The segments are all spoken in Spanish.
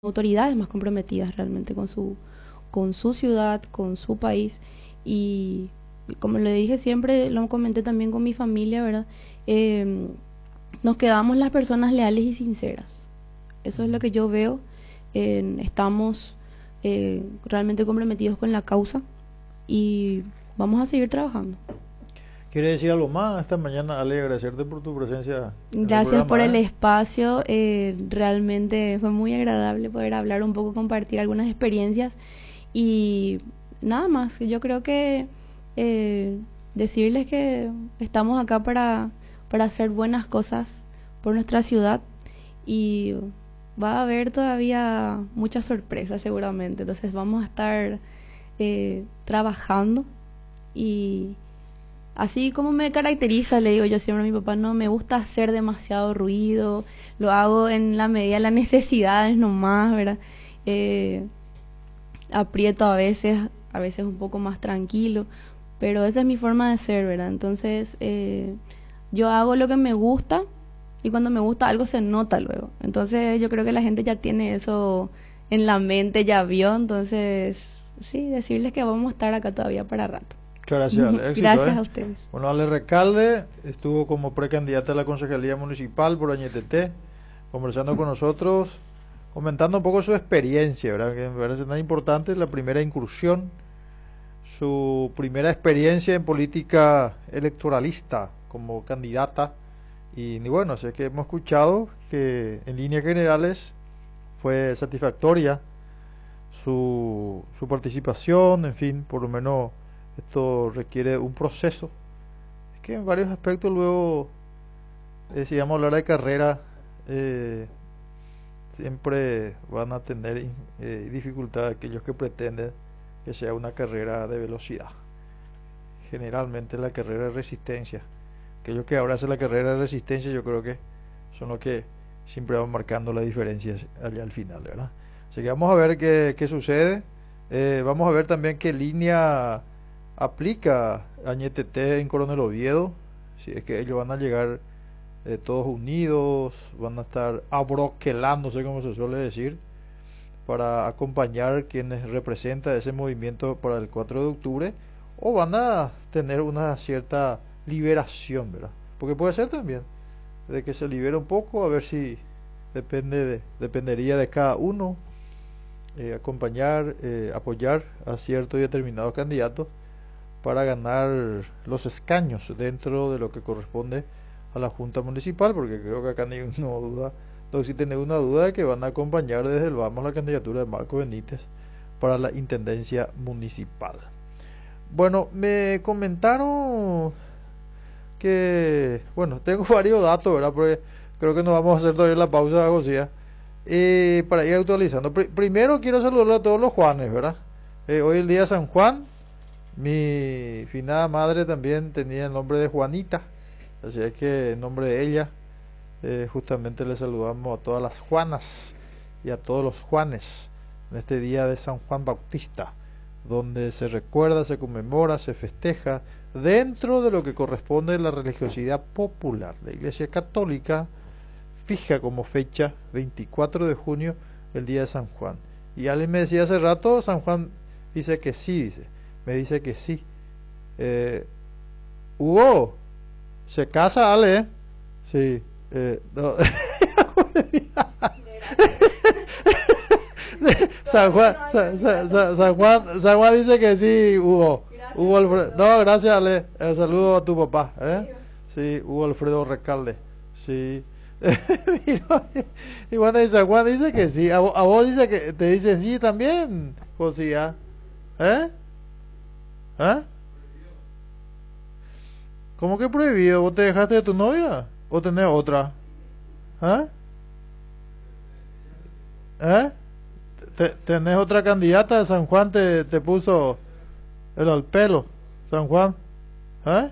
autoridades más comprometidas realmente con su ciudad, con su país. Y como le dije siempre, lo comenté también con mi familia, ¿verdad? Eh, Nos quedamos las personas leales y sinceras. Eso es lo Ujú. que yo veo. Estamos realmente comprometidos con la causa y vamos a seguir trabajando. ¿Quiere decir algo más esta mañana, Ale? Agradecerte por tu presencia en el Gracias por programa, el ¿eh? espacio. Realmente fue muy agradable poder hablar un poco, compartir algunas experiencias y nada más. Yo creo que eh, decirles que estamos acá para hacer buenas cosas por nuestra ciudad y va a haber todavía muchas sorpresas seguramente. Entonces vamos a estar trabajando y así como me caracteriza, le digo yo siempre a mi papá, no me gusta hacer demasiado ruido, lo hago en la medida de las necesidades nomás, ¿verdad? Eh, Aprieto a veces un poco más tranquilo, pero esa es mi forma de ser, ¿verdad? Entonces, yo hago lo que me gusta y cuando me gusta algo se nota luego. Entonces, yo creo que la gente ya tiene eso en la mente, ya vio, entonces, sí, decirles que vamos a estar acá todavía para rato. Muchas gracias, Ale. Éxito, Gracias ¿eh? a ustedes. Bueno, Ale Recalde estuvo como precandidata a la Concejalía Municipal por Añetete, conversando con nosotros, comentando un poco su experiencia, ¿verdad? Que me parece tan importante, la primera incursión, su primera experiencia en política electoralista como candidata. Y bueno, sé que hemos escuchado que en líneas generales fue satisfactoria su participación, en fin, por lo menos esto requiere un proceso. Es que en varios aspectos luego, si vamos a hablar de carrera, eh, siempre van a tener dificultad aquellos que pretenden que sea una carrera de velocidad. Generalmente la carrera de resistencia. Aquellos que ahora hacen la carrera de resistencia yo creo que son los que siempre van marcando la diferencia allá al final, ¿verdad? Así que vamos a ver qué sucede. Vamos a ver también qué línea aplica Añetete en Coronel Oviedo. Si es que ellos van a llegar todos unidos, van a estar abroquelándose, como se suele decir, para acompañar quienes representan ese movimiento para el 4 de octubre, o van a tener una cierta liberación, ¿verdad? Porque puede ser también de que se libere un poco, a ver si dependería de cada uno acompañar, apoyar a ciertos y determinados candidatos para ganar los escaños dentro de lo que corresponde a la Junta Municipal, porque creo que acá no existe ninguna duda de que van a acompañar desde el vamos la candidatura de Marco Benítez para la Intendencia Municipal. Bueno, me comentaron que, bueno, tengo varios datos, ¿verdad? Porque creo que nos vamos a hacer todavía la pausa, José, para ir actualizando. Primero quiero saludar a todos los Juanes, ¿verdad? Hoy es el día de San Juan. Mi finada madre también tenía el nombre de Juanita, así es que en nombre de ella justamente le saludamos a todas las Juanas y a todos los Juanes en este día de San Juan Bautista, donde se recuerda, se conmemora, se festeja dentro de lo que corresponde a la religiosidad popular. La Iglesia Católica fija como fecha 24 de junio el día de San Juan. Y alguien me decía hace rato, San Juan dice que sí, me dice que sí. Eh, Hugo, se casa Ale, ¿eh? Sí. No. San Juan dice que sí, Hugo. Hugo Alfredo. No, gracias, Ale. Saludo a tu papá, ¿eh? Sí, Hugo Alfredo Recalde. Sí. Y bueno, y San Juan dice que sí. A vos dice que te dice sí también, José. ¿Eh? ¿Eh? ¿Cómo que prohibido? ¿Vos te dejaste de tu novia? ¿O tenés otra? ¿Eh? ¿Eh? ¿Tenés otra candidata de San Juan? Te puso el al pelo, San Juan. ¿Eh?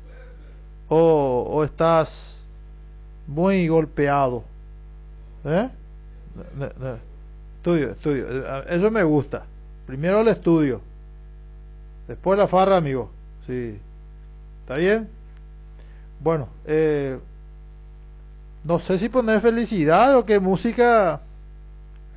¿O estás muy golpeado? ¿Eh? Estudio, estudio. Eso me gusta. Primero el estudio. Después la farra, amigo. Sí. ¿Está bien? Bueno, no sé si poner felicidad o qué música